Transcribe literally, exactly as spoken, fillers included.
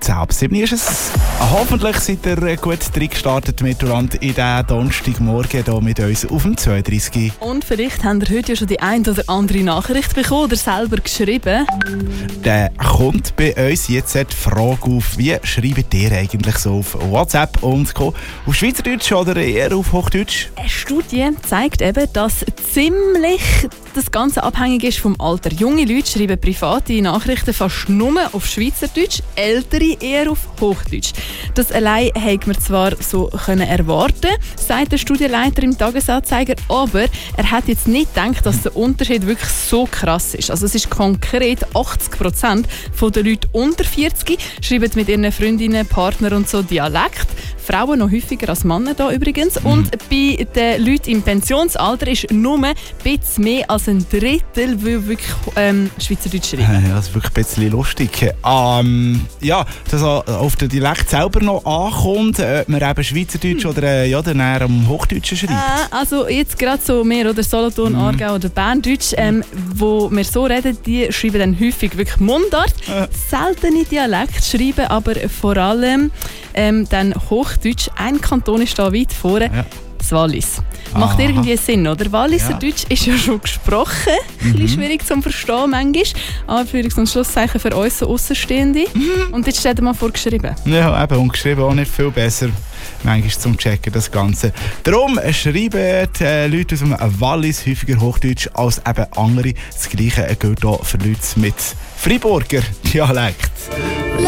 zehn ab sieben ist es. Hoffentlich seid ihr gut reingestartet miteinander in diesen Donnerstagmorgen hier mit uns auf dem zweiunddreißig. Und vielleicht habt ihr heute ja schon die eine oder andere Nachricht bekommen oder selber geschrieben. Dann kommt bei uns jetzt die Frage auf, wie schreibt ihr eigentlich so auf WhatsApp und Co. Auf Schweizerdeutsch oder eher auf Hochdeutsch? Eine Studie zeigt eben, dass ziemlich das Ganze abhängig ist vom Alter. Junge Leute schreiben private Nachrichten fast nur auf Schweizerdeutsch, ältere eher auf Hochdeutsch. Das allein hätte man zwar so können erwarten, sagt der Studienleiter im Tagesanzeiger, aber er hat jetzt nicht gedacht, dass der Unterschied wirklich so krass ist. Also es ist konkret achtzig Prozent der Leute unter vierzig schreiben mit ihren Freundinnen, Partnern und so Dialekt. Frauen noch häufiger als Männer da übrigens. Mhm. Und bei den Leuten im Pensionsalter ist nur ein bisschen mehr als ein Drittel, die wirklich ähm, Schweizerdeutsch schreiben. Ja, das ist wirklich ein bisschen lustig. Ähm, ja, dass auf den Dialekt selber noch ankommt, ob man eben Schweizerdeutsch hm. oder äh, ja, dann eher am Hochdeutschen schreibt. Äh, also jetzt gerade so mehr oder Solothurn, mhm. Aargau oder Berndeutsch, ähm, wo wir so reden, die schreiben dann häufig wirklich Mundart. Äh. Seltene Dialekt schreiben aber vor allem ähm, dann Hochdeutsch. Ein Kanton ist da weit vorne. Ja. Das Wallis. Macht Aha. irgendwie Sinn, oder? Walliser ja. Deutsch ist ja schon gesprochen. Mhm. Ein bisschen schwierig zum Verstehen manchmal. Anführungs- und Schlusszeichen für uns so Aussenstehende. Mhm. Und jetzt steht mal vorgeschrieben. Ja, eben. Und geschrieben auch nicht viel besser. Manchmal zum Checken, das Ganze. Darum schreiben die äh, Leute aus dem Wallis häufiger Hochdeutsch als eben andere. Das Gleiche gilt auch für Leute mit Freiburger Dialekt.